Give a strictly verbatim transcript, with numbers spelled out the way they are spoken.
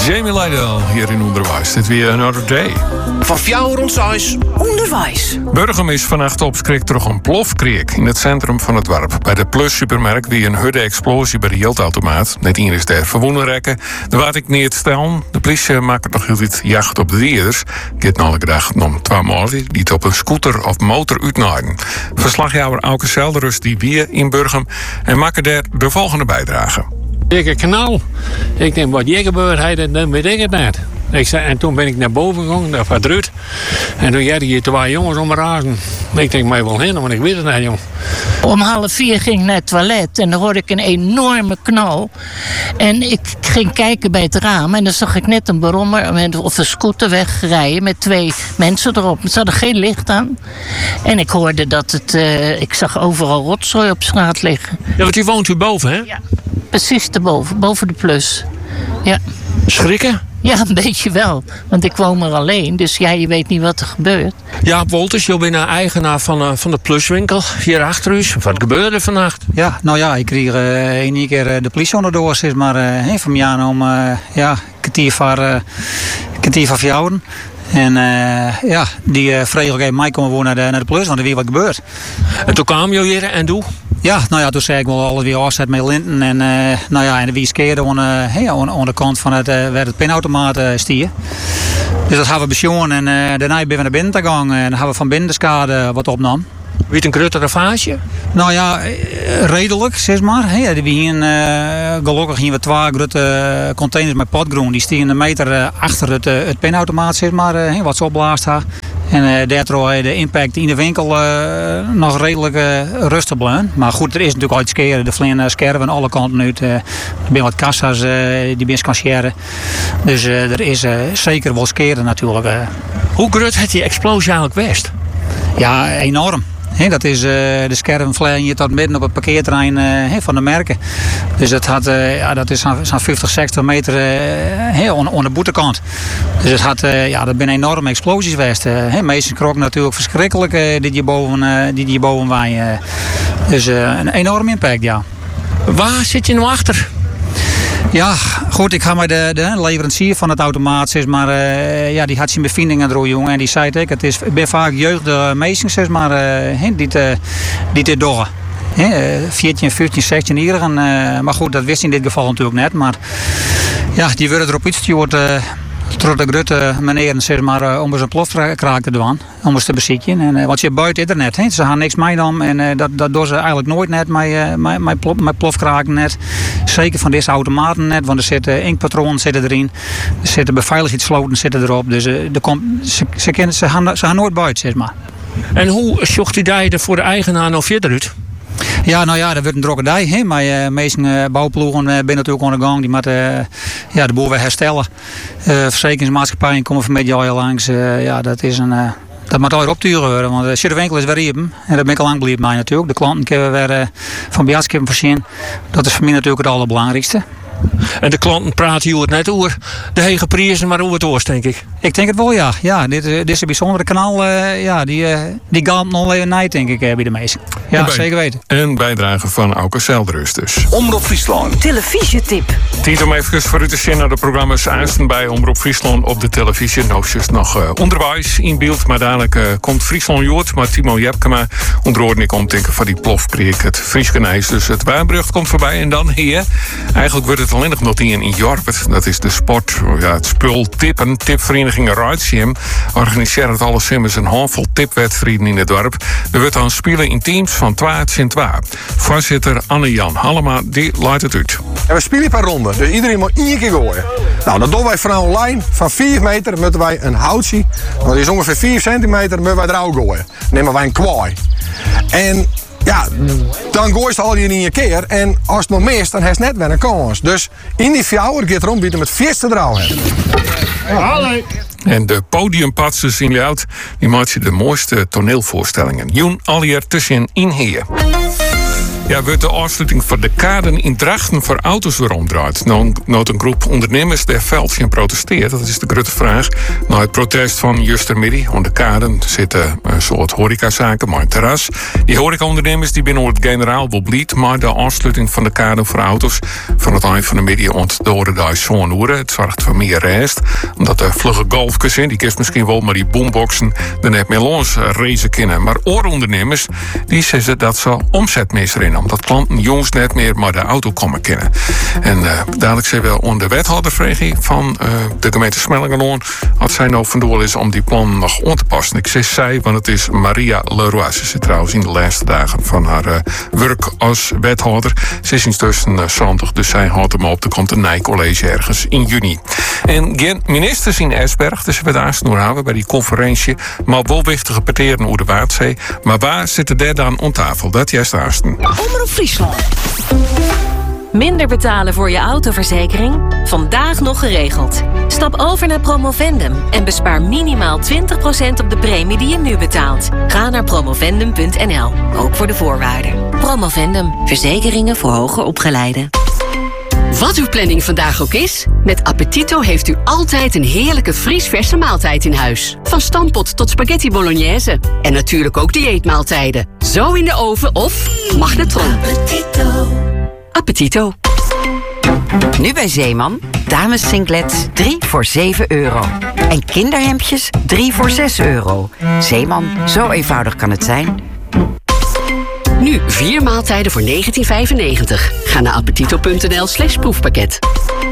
Jamie Lydell hier in Onderwijs. Dit weer Another Day. Van jou rond huis. Onderwijs. Burgum is vannacht op schrik terug een plofkreek in het centrum van het dorp. Bij de Plus supermarkt wie een hudde explosie bij de geldautomaat. Net hier is der verwonnen rekken. De waard ik niet stellen. De politie maakt nog heel iets jacht op de dierders. Get nou gedacht om twee mannen die het op een scooter of motor uitnaaien. Verslagjouwer Auke Zelderus die weer in Burgum en maken daar de volgende bijdrage. Dikke knal. Ik denk, wat hier gebeurt, dan weet ik het net. Ik zei, en toen ben ik naar boven gegaan, dat was druk. En toen jij hier twee jongens om me razen. Ik denk, mij wel heen, want ik weet het niet, jong. Om half vier ging ik naar het toilet en dan hoorde ik een enorme knal. En ik ging kijken bij het raam en dan zag ik net een brommer of een scooter wegrijden met twee mensen erop. Ze hadden geen licht aan. En ik hoorde dat het, uh, ik zag overal rotzooi op straat liggen. Ja, want u woont u boven, hè? Ja, precies erboven, boven de Plus. Ja. Schrikken? Ja, een beetje wel. Want ik woon maar alleen, dus ja, je weet niet wat er gebeurt. Jaap Wolters, je bent eigenaar van, uh, van de Pluswinkel hier achter u. Wat gebeurde er vannacht? Ja, nou ja, ik kreeg uh, één keer uh, de politie onderdoor, zeg maar, uh, hey, van mij om uh, ja, kwartier van uh, kwartier van fjouwen. En uh, ja, die uh, vreeg ook even mij komen wonen naar de, naar de Plus, want er weer wat gebeurt. En toen kwam je hier en doe? Ja, nou ja, toen zei ik wel alles weer afzet met linten. En uh, nou ja, en wie skeerde aan, uh, hey, aan, aan de kant van het, uh, waar het pinautomaat uh, stier. Dus dat hebben we besjoen en uh, daarna ben we naar binnen te gaan. En dan hebben we van binnen de schade wat opnam. Weet een grote ravage? Nou ja, redelijk, zeg maar. Hey, we hier, uh, gelukkig hier we twee grote containers met potgroen. Die staan een meter uh, achter het, uh, het pinautomaat, zeg maar, uh, hey, wat ze opblaast had. En uh, daardoor de impact in de winkel uh, nog redelijk uh, rustig blijven. Maar goed, er is natuurlijk altijd skeren. De vliegen skerven aan alle kanten uit. Uh, er zijn wat kassa's uh, die best kan scheren. Dus uh, er is uh, zeker wel skeren natuurlijk. Uh. Hoe groot heeft die explosie eigenlijk geweest? Ja, enorm. He, dat is uh, de schervenvleien hier tot midden op het parkeerterrein uh, he, van de merken. Dus dat, had, uh, ja, dat is zo'n vijftig, zestig meter uh, he, on, on de boetekant. Dus het had, uh, ja, dat zijn enorme explosies geweest. Uh, he, meestal krok natuurlijk verschrikkelijk uh, dit hierboven, uh, dit hierboven wij. Uh. Dus uh, een enorm impact, ja. Waar zit je nou achter? Ja, goed, ik ga met de, de leverancier van het automaat, zeg maar, uh, ja, die had zijn bevindingen er, jongen. En die zei ik, het is ben vaak jeugdige meisjes, zeg maar, uh, die te, die te doggen. veertien, vijftien, zestien jarigen. Uh, maar goed, dat wist in dit geval natuurlijk net. Maar ja, die werden erop uitgestuurd. Uh, Door de grote meneer, zeg maar, om eens een plofkraak te doen, om eens te bezitten. En, uh, want je buiten internet, he. Ze gaan niks meedam en uh, dat, dat doen ze eigenlijk nooit net met, uh, met, met, plof, met plofkraken net. Zeker van deze automaten net, want er zitten inkpatronen zitten erin, er zitten beveiligingssloten zitten erop, dus uh, er komt, ze, ze, kennen, ze, gaan, ze gaan nooit buiten, zeg maar. En hoe zocht u daar voor de eigenaar nog verder uit? Ja, nou ja, dat wordt een drokkerdij. Hè? Maar uh, de meeste uh, bouwploegen uh, zijn natuurlijk aan de gang. Die moeten uh, ja, de boel weer herstellen. Uh, verzekeringsmaatschappijen komen van media langs. Uh, ja, dat is een... Uh, dat moet alweer opturen worden, want uh, de winkel is weer even. En dat ben ik al lang blijven mij natuurlijk. De klanten kunnen weer uh, van bijaardskeppen voorzien. Dat is voor mij natuurlijk het allerbelangrijkste. En de klanten praten hier net over de hege prijzen, maar over het oors, denk ik. Ik denk het wel, ja. ja dit, dit is een bijzondere kanaal. Uh, ja, die, uh, die gaat nog even night, denk ik, uh, bij de meesten. Ja, bij, zeker weten. Een bijdrage van Auke Zelderus dus. Omroep Friesland. Televisietip. Tijd om even voor u te zien naar de programma's aanstaan bij Omroep Friesland op de televisie. Nou, is nog uh, onderwijs in beeld, maar dadelijk uh, komt Friesland Joort. Maar Timo Jepkema onderhoorde ik om te denken van die plofkreek, het Frieskenijs. Dus het Waanbrug komt voorbij en dan hier. Eigenlijk wordt het alleen nog nog in Jorpert. Dat is de sport, ja, het spul tippen. Tipvereniging Ruitsim organiseert het alles simmers een handvol tipwedstrijden in het dorp. Er wordt dan spelen in teams van twee in twee. Voorzitter Anne-Jan Hallema, die leidt het uit. En we spelen per ronde, dus iedereen moet één keer gooien. Nou, dan doen wij van een lijn van vier meter, moeten wij een houtje, dat is ongeveer vier centimeter, moeten wij er ook gooien. Dan nemen wij een kwaai. En ja, dan gooi je al je in je keer. En als het nog mist, dan heb je net weer een kans. Dus in die fjouwer gaat erom bieden met vierste draal hebben. Ja. En de podiumpatsers in Ljout, die maken de mooiste toneelvoorstellingen. Joen alweer tussen in Heer. Ja, wordt de afsluiting van de kaden in Drachten voor auto's weer omdraaid. Nou, nood een groep ondernemers der Veldschen protesteert. Dat is de grote vraag. Na het protest van justermiddag aan de kaden zitten een soort horecazaken, maar een terras. Die horecaondernemers die binnen het generaal wel blied, maar de afsluiting van de kaden voor auto's van het eind van de middag ont de orde zo'n uren. Het zorgt voor meer rest, omdat de vlugge golfjes in, die kist misschien wel, maar die boomboxen er net meer los racen kunnen. Maar oorondernemers die zeggen dat ze omzet misrennen, omdat klanten jongens net meer maar de auto komen kennen. En uh, dadelijk zijn we onder de wethouder vragen van uh, de gemeente Smellingeloon had zij nou vandoor is om die plan nog aan te passen. Ik zeg zij, want het is Maria Leroy. Ze zit trouwens in de laatste dagen van haar uh, werk als wethouder. Ze is intussen uh, zandig, dus zij houdt hem op. Er komt een Nijcollege ergens in juni. En geen ministers in Esberg, dus we daar snoer houden bij die conferentie, maar wel wichtige parteren over de Waardzee. Maar waar zitten daar dan om tafel? Dat juist aasten. Omroep Friesland. Minder betalen voor je autoverzekering? Vandaag nog geregeld. Stap over naar Promovendum en bespaar minimaal twintig procent op de premie die je nu betaalt. Ga naar promovendum punt n l, ook voor de voorwaarden. Promovendum, verzekeringen voor hoger opgeleiden. Wat uw planning vandaag ook is, met Appetito heeft u altijd een heerlijke vriesverse maaltijd in huis. Van stampot tot spaghetti bolognese. En natuurlijk ook dieetmaaltijden. Zo in de oven of magnetron. Appetito. Appetito. Nu bij Zeeman, dames singlets drie voor zeven euro. En kinderhemdjes drie voor zes euro. Zeeman, zo eenvoudig kan het zijn. Nu vier maaltijden voor negentien vijfennegentig. Ga naar appetito punt n l slash proefpakket.